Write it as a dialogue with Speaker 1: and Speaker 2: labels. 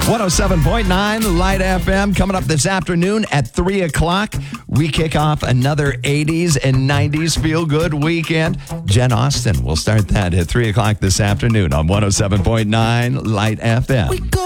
Speaker 1: 107.9 Light FM. Coming up this afternoon at 3 o'clock, we kick off another 80s and 90s feel-good weekend. Jen Austen will start that at 3 o'clock this afternoon on 107.9 Light FM.